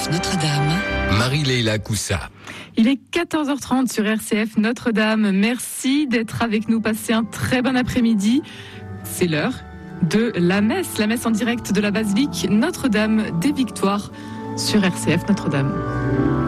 Notre-Dame. Marie-Leila Coussa. Il est 14h30 sur RCF Notre-Dame. Merci d'être avec nous. Passez un très bon après-midi. C'est l'heure de la messe en direct de la basilique Notre-Dame des Victoires sur RCF Notre-Dame.